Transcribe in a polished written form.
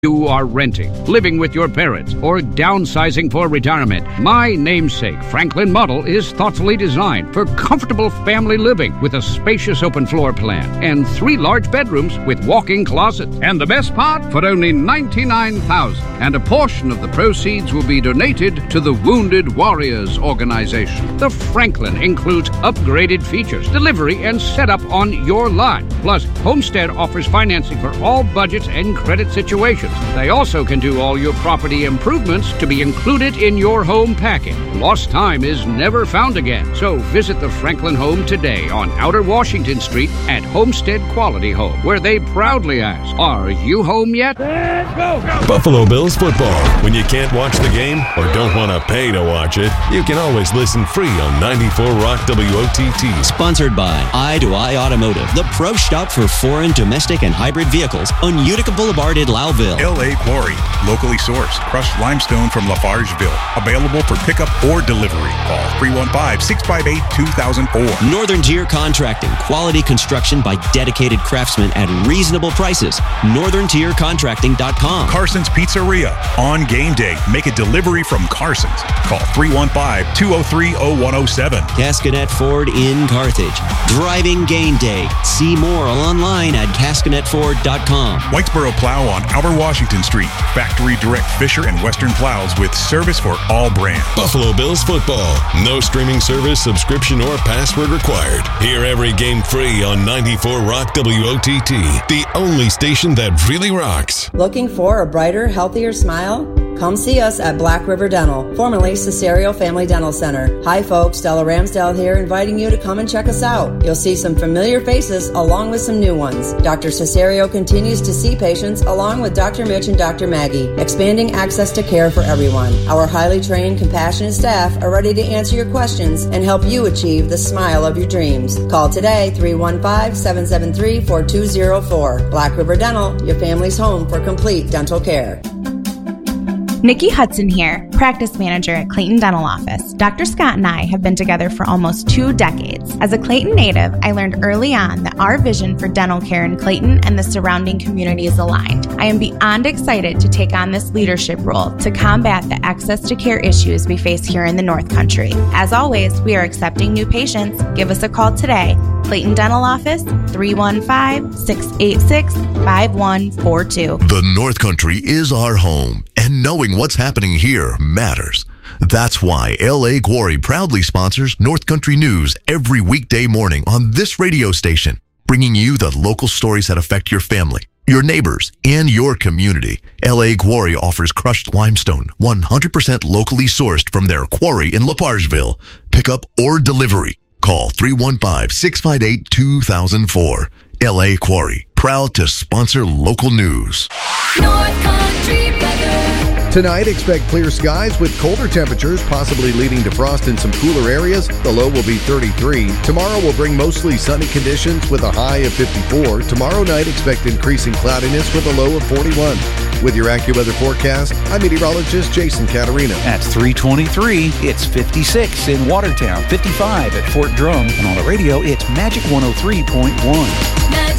You are renting, living with your parents, or downsizing for retirement. My namesake, Franklin Model, is thoughtfully designed for comfortable family living with a spacious open floor plan and 3 large bedrooms with walk-in closets. And the best part, for only $99,000. And a portion of the proceeds will be donated to the Wounded Warriors organization. The Franklin includes upgraded features, delivery, and setup on your lot. Plus, Homestead offers financing for all budgets and credit situations. They also can do all your property improvements to be included in your home package. Lost time is never found again. So visit the Franklin home today on Outer Washington Street at Homestead Quality Home, where they proudly ask, are you home yet? Let's go! Buffalo Bills football. When you can't watch the game or don't want to pay to watch it, you can always listen free on 94 Rock WOTT. Sponsored by Eye to Eye Automotive, the pro shop for foreign, domestic, and hybrid vehicles on Utica Boulevard in Loudville. L.A. Quarry, locally sourced crushed limestone from Lafargeville. Available for pickup or delivery. Call 315-658-2004. Northern Tier Contracting, quality construction by dedicated craftsmen at reasonable prices. NorthernTierContracting.com. Carson's Pizzeria. On game day, make a delivery from Carson's. Call 315-203-0107. Cascanet Ford in Carthage. Driving game day. See more online at CascanetFord.com. Whitesboro Plow on Outer Washington Street. Factory Direct Fisher and Western Plows with service for all brands. Buffalo Bills football. No streaming service, subscription, or password required. Hear every game free on 94 Rock WOTT, the only station that really rocks. Looking for a brighter, healthier smile? Come see us at Black River Dental, formerly Cesario Family Dental Center. Hi folks, Stella Ramsdale here, inviting you to come and check us out. You'll see some familiar faces along with some new ones. Dr. Cesario continues to see patients along with Dr. Mitch and Dr. Maggie, expanding access to care for everyone. Our highly trained, compassionate staff are ready to answer your questions and help you achieve the smile of your dreams. Call today, 315-773-4204. Black River Dental, your family's home for complete dental care. Nikki Hudson here, practice manager at Clayton Dental Office. Dr. Scott and I have been together for almost 2 decades. As a Clayton native, I learned early on that our vision for dental care in Clayton and the surrounding community is aligned. I am beyond excited to take on this leadership role to combat the access to care issues we face here in the North Country. As always, we are accepting new patients. Give us a call today. Clayton Dental Office, 315-686-5142. The North Country is our home, and knowing what's happening here matters. That's why L.A. Quarry proudly sponsors North Country News every weekday morning on this radio station, bringing you the local stories that affect your family, your neighbors, and your community. L.A. Quarry offers crushed limestone, 100% locally sourced from their quarry in Lafargeville. Pickup or delivery. Call 315-658-2004. L.A. Quarry, proud to sponsor local news. North Country weather. Tonight, expect clear skies with colder temperatures, possibly leading to frost in some cooler areas. The low will be 33. Tomorrow will bring mostly sunny conditions with a high of 54. Tomorrow night, expect increasing cloudiness with a low of 41. With your AccuWeather forecast, I'm meteorologist Jason Caterina. At 3:23, it's 56 in Watertown, 55 at Fort Drum, and on the radio, it's Magic 103.1. Magic